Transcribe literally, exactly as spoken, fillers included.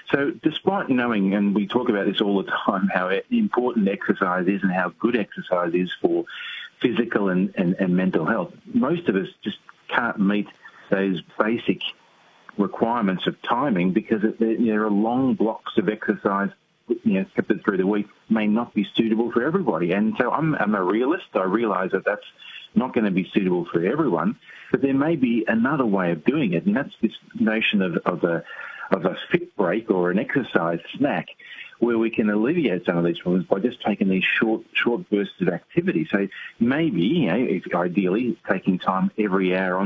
So despite knowing, and we talk about this all the time, how important exercise is and how good exercise is for physical and, and, and mental health, most of us just can't meet those basic requirements of timing because there are long blocks of exercise, you know, scattered through the week may not be suitable for everybody. And so I'm, I'm a realist. I realise that that's not going to be suitable for everyone, but there may be another way of doing it, and that's this notion of, of a of a fit break or an exercise snack, where we can alleviate some of these problems by just taking these short short bursts of activity. So maybe, you know, if ideally taking time every hour on